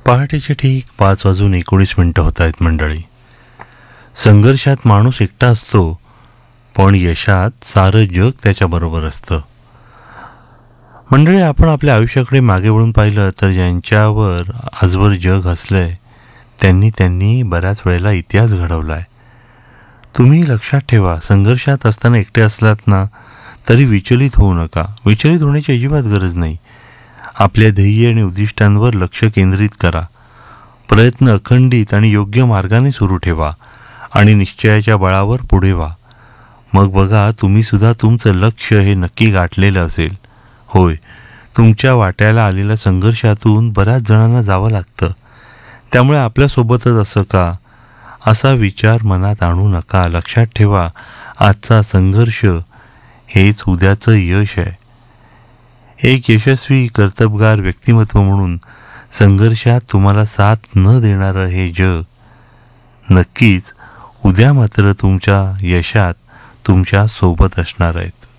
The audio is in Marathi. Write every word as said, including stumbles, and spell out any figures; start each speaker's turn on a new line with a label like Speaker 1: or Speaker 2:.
Speaker 1: पहाटेचे ठीक पाच वाजून एकोणीस मिनिटं होत आहेत मंडळी. संघर्षात माणूस एकटा असतो, पण यशात सारं जग त्याच्याबरोबर असतं. मंडळी, आपण आपल्या आयुष्याकडे मागे वळून पाहिलं तर ज्यांच्यावर आजवर जग हसलंय त्यांनी त्यांनी बऱ्याच वेळेला इतिहास घडवलाय. तुम्ही लक्षात ठेवा, संघर्षात असताना एकटे असलात ना तरी विचलित होऊ नका. विचलित होण्याची अजिबात गरज नाही. आपल्या ध्येय आणि उद्दिष्टांवर लक्ष केंद्रित करा. प्रयत्न अखंडित आणि योग्य मार्गाने सुरू ठेवा आणि निश्चयाच्या बळावर पुढे व्हा. मग बघा, तुम्ही सुद्धा तुमचं लक्ष हे नक्की गाठलेलं असेल. होय, तुमच्या वाट्याला आलेल्या संघर्षातून बऱ्याच जणांना जावं लागतं. त्यामुळे आपल्यासोबतच असं का, असा विचार मनात आणू नका. लक्षात ठेवा, आजचा संघर्ष हेच उद्याचं यश आहे. एक यशस्वी कर्तबगार व्यक्तिमत्व म्हणून संघर्षात तुम्हाला साथ न देणारं हे जग नक्कीच उद्या मात्र तुमच्या यशात तुमच्या सोबत असणार आहेत.